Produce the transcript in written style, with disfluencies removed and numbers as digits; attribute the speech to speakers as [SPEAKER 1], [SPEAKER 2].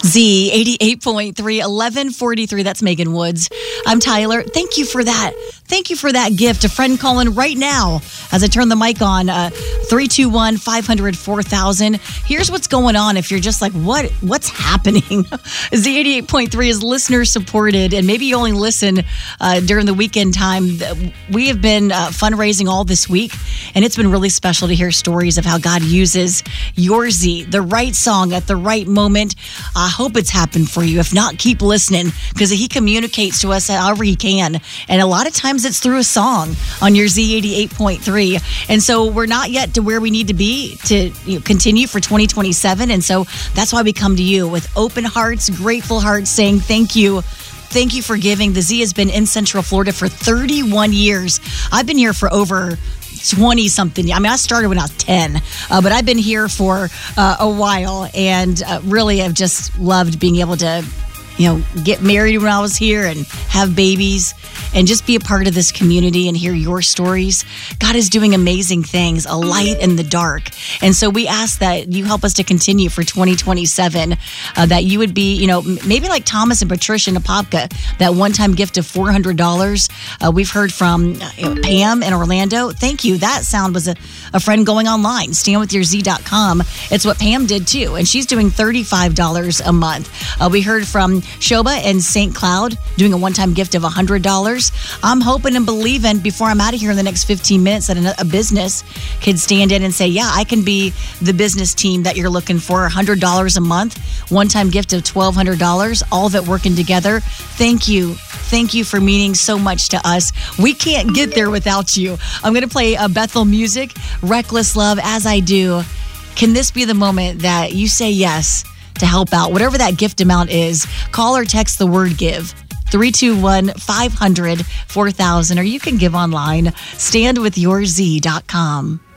[SPEAKER 1] Z 88.3, 1143. That's Megan Woods. I'm Tyler. Thank you for that. Thank you for that gift. A friend calling right now as I turn the mic on. 321-500-4000. Here's what's going on. If you're just like, what's happening? Z 88.3 is listener supported, and maybe you only listen during the weekend time. We have been fundraising all this week, and it's been really special to hear stories of how God uses your Z, the right song at the right moment. I hope it's happened for you. If not, keep listening, because he communicates to us however he can. And a lot of times it's through a song on your Z 88.3. And so we're not yet to where we need to be to continue for 2027. And so that's why we come to you with open hearts, grateful hearts, saying thank you. Thank you for giving. The Z has been in Central Florida for 31 years. I've been here for over 20 something. I mean, I started when I was 10, but I've been here for a while, and really have just loved being able to, get married when I was here and have babies and just be a part of this community and hear your stories. God is doing amazing things, a light in the dark. And so we ask that you help us to continue for 2027, that you would be, maybe like Thomas and Patricia Napopka, that one-time gift of $400. We've heard from Pam in Orlando. Thank you. That sound was a friend going online, standwithyourz.com. It's what Pam did too, and she's doing $35 a month. We heard from Shoba in St. Cloud doing a one-time gift of $100. I'm hoping and believing before I'm out of here in the next 15 minutes that a business could stand in and say, yeah, I can be the business team that you're looking for. $100 a month, one-time gift of $1,200, all of it working together. Thank you. Thank you for meaning so much to us. We can't get there without you. I'm going to play Bethel music, Reckless Love, as I do. Can this be the moment that you say yes to help out, whatever that gift amount is? Call or text the word give, 321-500-4000, or you can give online, standwithyourz.com.